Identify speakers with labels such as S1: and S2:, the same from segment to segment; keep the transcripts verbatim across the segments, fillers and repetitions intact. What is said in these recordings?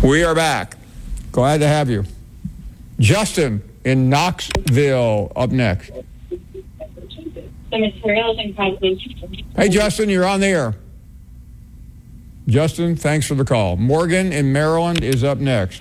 S1: We are back. Glad to have you. Justin in Knoxville up next. Hey, Justin, you're on the air. Justin, thanks for the call. Morgan in Maryland is up next.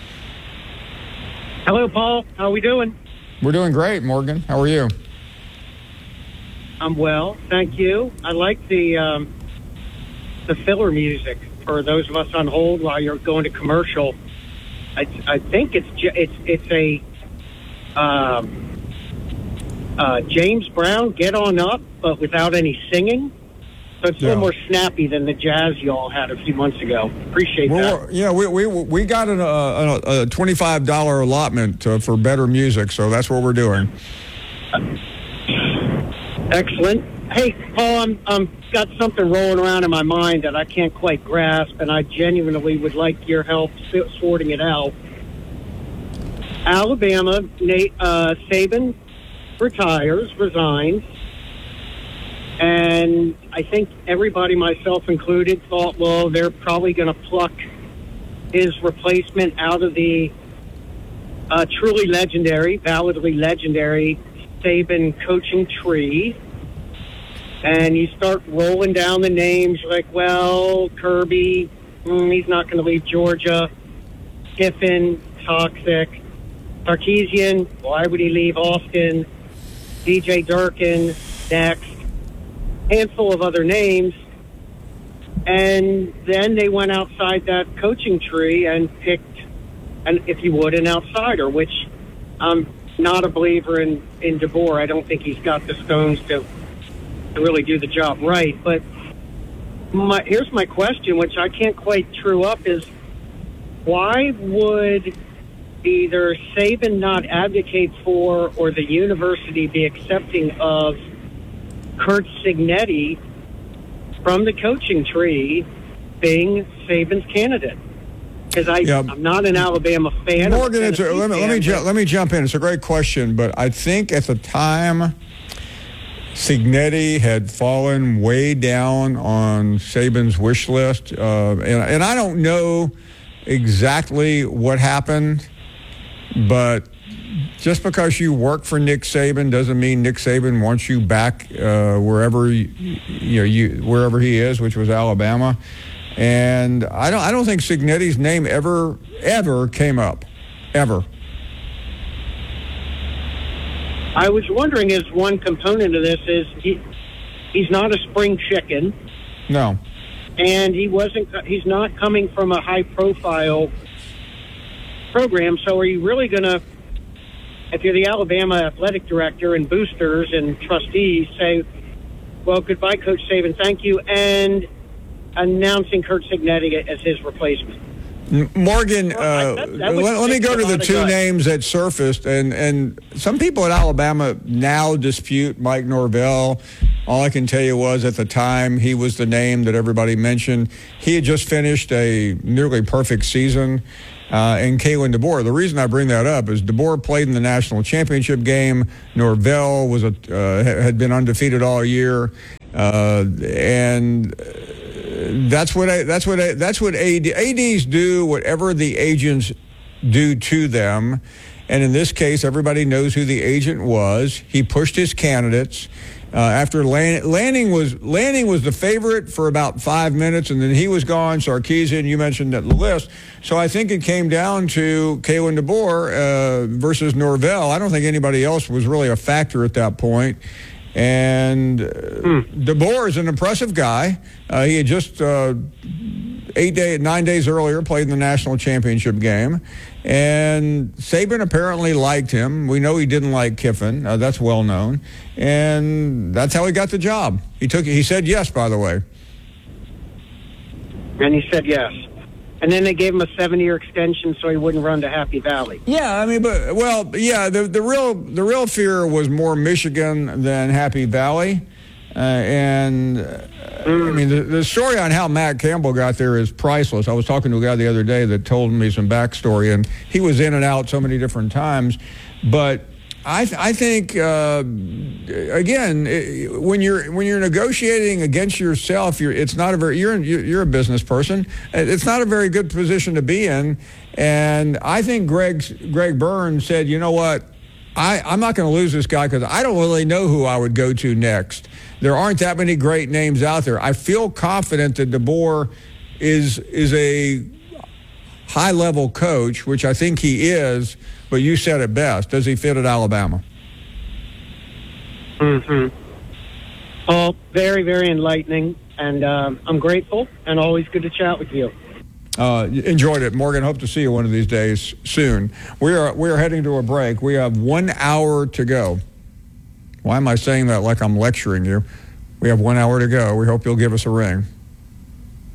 S2: Hello, Paul. How are we doing?
S1: We're doing great, Morgan. How are you?
S2: I'm well, thank you. I like the um, the filler music for those of us on hold while you're going to commercial. I, I think it's it's it's a um, uh, James Brown, Get On Up, but without any singing. So it's yeah. a little more snappy than the jazz you all had a few months ago. Appreciate well, that.
S1: Yeah, we we we got an, uh, a twenty-five dollars allotment uh, for better music, so that's what we're doing.
S2: Excellent. Hey, Paul, I'm I'm got something rolling around in my mind that I can't quite grasp, and I genuinely would like your help sorting it out. Alabama, Nate uh, Saban retires, resigns. And I think everybody, myself included, thought, well, they're probably going to pluck his replacement out of the uh, truly legendary, validly legendary Saban coaching tree. And you start rolling down the names like, well, Kirby, mm, he's not going to leave Georgia. Kiffin, toxic. Sarkisian, why would he leave Austin? D J Durkin, next. Handful of other names, and then they went outside that coaching tree and picked, and if you would, an outsider, which I'm not a believer in, in DeBoer. I don't think he's got the stones to, to really do the job right. But my, here's my question, which I can't quite true up, is why would either Saban not advocate for or the university be accepting of Curt Cignetti from the coaching tree being Saban's candidate? Because I, yeah. I'm not an Alabama fan.
S1: Morgan, it's a, let me, let, me ju- let me jump in. It's a great question, but I think at the time Cignetti had fallen way down on Saban's wish list, uh, and, and I don't know exactly what happened, but just because you work for Nick Saban doesn't mean Nick Saban wants you back uh, wherever you, you know you wherever he is, which was Alabama. And I don't I don't think Cignetti's name ever ever came up, ever.
S2: I was wondering, as one component of this is he he's not a spring chicken.
S1: No.
S2: And he wasn't. He's not coming from a high profile program. So are you really going to? If you're the Alabama athletic director and boosters and trustees, say, well, goodbye, Coach Saban, thank you, and announcing Curt Cignetti as his replacement.
S1: Morgan, well, uh, that, that let, let me go to the two gut. names that surfaced, and, and some people at Alabama now dispute Mike Norvell. All I can tell you was at the time he was the name that everybody mentioned. He had just finished a nearly perfect season. Uh, and Kalen DeBoer. The reason I bring that up is DeBoer played in the national championship game. Norvell was a uh, had been undefeated all year, uh, and that's what I, that's what I, that's what A D, A Ds do. Whatever the agents do to them, and in this case, everybody knows who the agent was. He pushed his candidates. Uh, after Land- Lanning was Lanning was the favorite for about five minutes, and then he was gone. Sarkisian, you mentioned that list. So I think it came down to Kalen DeBoer uh, versus Norvell. I don't think anybody else was really a factor at that point. And uh, hmm. DeBoer is an impressive guy. Uh, he had just uh, eight day, nine days earlier played in the national championship game. And Saban apparently liked him. We know he didn't like Kiffin. Uh, that's well known. And that's how he got the job. He took. He said yes, by the way.
S2: And he said yes. And then they gave him a seven-year extension so he wouldn't run to Happy Valley.
S1: Yeah, I mean, but well, yeah. The the real the real fear was more Michigan than Happy Valley. Uh, and, uh, mm. I mean, the, the story on how Matt Campbell got there is priceless. I was talking to a guy the other day that told me some backstory, and he was in and out so many different times. But I th- I think uh, again, when you're when you're negotiating against yourself, you're it's not a very you're you're a business person. It's not a very good position to be in. And I think Greg Greg Burns said, you know what, I I'm not going to lose this guy because I don't really know who I would go to next. There aren't that many great names out there. I feel confident that DeBoer is is a high level coach, which I think he is. But you said it best. Does he fit at Alabama?
S2: Mm-hmm. Oh, very, very enlightening. And um, I'm grateful and always good to chat with you.
S1: Uh, enjoyed it, Morgan. Hope to see you one of these days soon. We are we are heading to a break. We have one hour to go. Why am I saying that like I'm lecturing you? We have one hour to go. We hope you'll give us a ring.